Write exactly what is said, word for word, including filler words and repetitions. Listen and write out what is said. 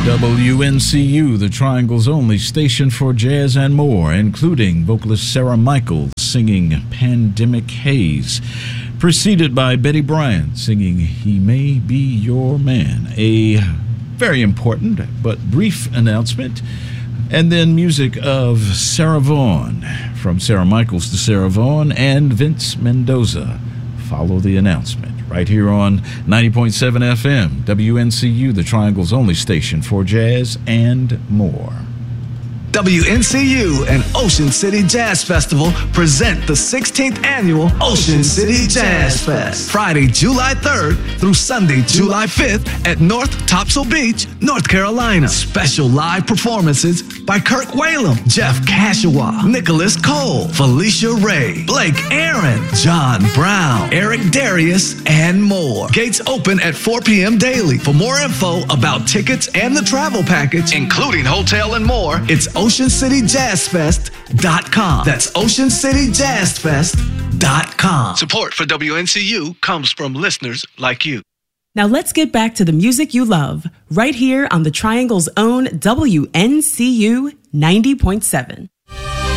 W N C U, the Triangle's only station for jazz and more, including vocalist Sarah Michaels singing Pandemic Haze, preceded by Betty Bryant singing He May Be Your Man, a very important but brief announcement, and then music of Sarah Vaughan, from Sarah Michaels to Sarah Vaughan, and Vince Mendoza. Follow the announcement right here on ninety point seven F M, W N C U, the Triangle's only station for jazz and more. W N C U and Ocean City Jazz Festival present the sixteenth Annual Ocean City Jazz Fest, Friday, July third through Sunday, July fifth at North Topsail Beach, North Carolina. Special live performances by Kirk Whalum, Jeff Kashawa, Nicholas Cole, Felicia Ray, Blake Aaron, John Brown, Eric Darius, and more. Gates open at four p.m. daily. For more info about tickets and the travel package, including hotel and more, it's ocean city jazz fest dot com. That's ocean city jazz fest dot com. Support for W N C U comes from listeners like you. Now let's get back to the music you love, right here on the Triangle's own W N C U ninety point seven.